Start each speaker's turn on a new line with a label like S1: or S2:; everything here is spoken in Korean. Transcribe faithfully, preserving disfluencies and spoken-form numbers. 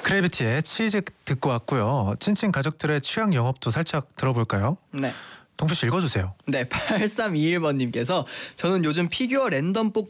S1: 크래비티의 치즈 듣고 왔고요. 찐친 가족들의 취향 영업도 살짝 들어볼까요?
S2: 네.
S1: 동표 씨 읽어주세요.
S2: 네, 팔삼이일 번님께서 저는 요즘 피규어 랜덤 뽑기